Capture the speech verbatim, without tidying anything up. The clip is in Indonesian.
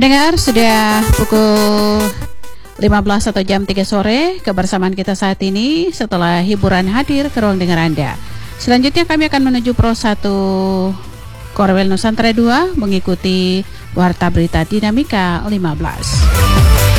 Pendengar, sudah pukul lima belas atau jam tiga sore. Kebersamaan kita saat ini setelah hiburan hadir ke ruang dengar Anda. Selanjutnya kami akan menuju Pro satu Korwil Nusantara dua mengikuti Warta Berita Dinamika lima belas.